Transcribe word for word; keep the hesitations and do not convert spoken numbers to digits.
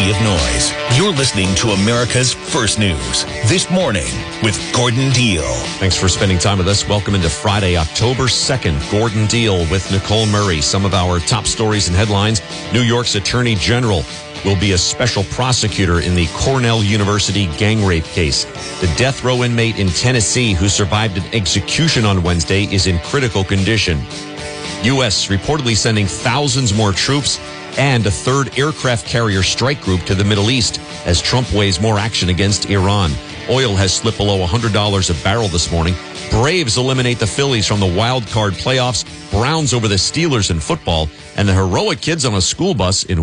sea of noise. You're listening to America's First News This Morning with Gordon Deal. Thanks for spending time with us. Welcome into Friday, October second. Gordon Deal with Nicole Murray. Some of our top stories and headlines. New York's Attorney General will be a special prosecutor in the Cornell University gang rape case. The death row inmate in Tennessee who survived an execution on Wednesday is in critical condition. U S reportedly sending thousands more troops and a third aircraft carrier strike group to the Middle East as Trump weighs more action against Iran. Oil has slipped below one hundred dollars a barrel this morning. Braves eliminate the Phillies from the wild card playoffs. Browns over the Steelers in football. And the heroic kids on a school bus in